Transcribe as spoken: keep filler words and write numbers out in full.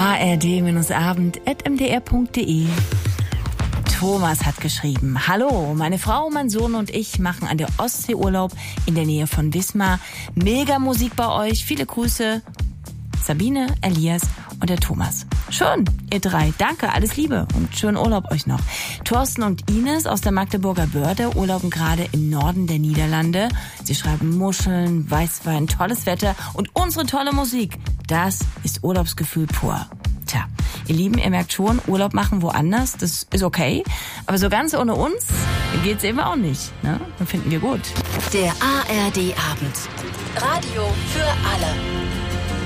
a r d abend at m d r punkt d e. Thomas hat geschrieben: Hallo, meine Frau, mein Sohn und ich machen an der Ostsee Urlaub in der Nähe von Wismar. Mega Musik bei euch. Viele Grüße. Sabine, Elias und der Thomas. Schön, ihr drei. Danke, alles Liebe und schönen Urlaub euch noch. Thorsten und Ines aus der Magdeburger Börde urlauben gerade im Norden der Niederlande. Sie schreiben Muscheln, Weißwein, tolles Wetter und unsere tolle Musik. Das ist Urlaubsgefühl pur. Tja, ihr Lieben, ihr merkt schon, Urlaub machen woanders, das ist okay. Aber so ganz ohne uns geht's eben auch nicht. Ne? Das finden wir gut. Der A R D Abend. Radio für alle.